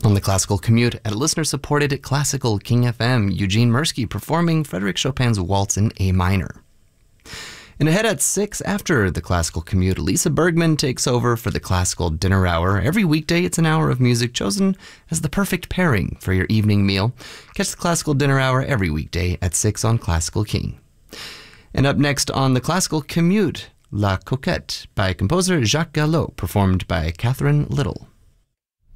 On the Classical Commute at listener-supported Classical King FM, Eugene Mirsky performing Frédéric Chopin's Waltz in A minor. And ahead at 6 after the Classical Commute, Lisa Bergman takes over for the Classical Dinner Hour. Every weekday, it's an hour of music chosen as the perfect pairing for your evening meal. Catch the Classical Dinner Hour every weekday at 6 on Classical King. And up next on the Classical Commute, La Coquette by composer Jacques Gallo, performed by Catherine Little.